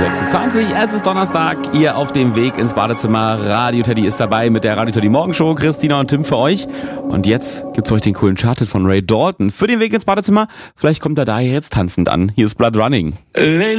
6:20 Uhr, es ist Donnerstag, ihr auf dem Weg ins Badezimmer. Radio Teddy ist dabei mit der Radio Teddy Morgenshow. Christina und Tim für euch. Und jetzt gibt's für euch den coolen Charted von Ray Dalton für den Weg ins Badezimmer. Vielleicht kommt er daher jetzt tanzend an. Hier ist Blood Running.